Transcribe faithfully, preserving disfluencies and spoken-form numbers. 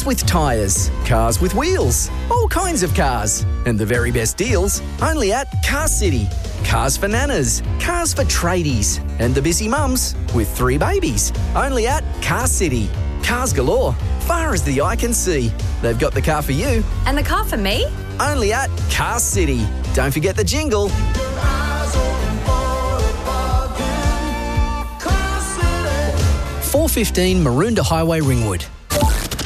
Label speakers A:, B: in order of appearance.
A: Cars with tyres, cars with wheels, all kinds of cars. And the very best deals, only at Car City. Cars for nanas, cars for tradies, and the busy mums with three babies. Only at Car City. Cars galore, far as the eye can see. They've got the car for you.
B: And the car for me?
A: Only at Car City. Don't forget the jingle. four fifteen Maroondah Highway, Ringwood.